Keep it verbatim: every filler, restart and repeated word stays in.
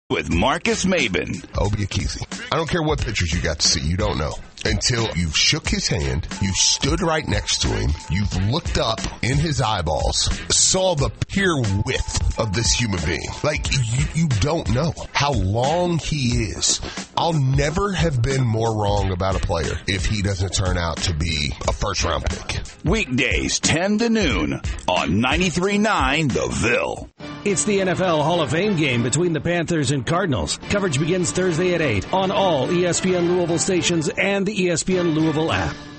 with Marcus Maben. Obiakisi. I don't care what pictures you got to see. You don't know. Until you've shook his hand, you stood right next to him, you've looked up in his eyeballs, saw the pure width of this human being. Like, you, you don't know how long he is. I'll never have been more wrong about a player if he doesn't turn out to be a first-round pick. Weekdays, ten to noon on ninety-three point nine The Ville. It's the N F L Hall of Fame game between the Panthers and Cardinals. Coverage begins Thursday at eight on all E S P N Louisville stations and the E S P N Louisville app.